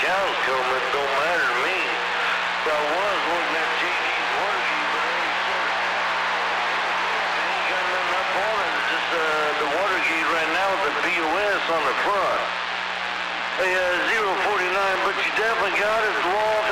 cows come, it don't matter to me. But I was looking at JD's water gate, but I ain't got nothing up on it. It's just the water gate right now with the BOS on the front. Hey, 049, but you definitely got it. Law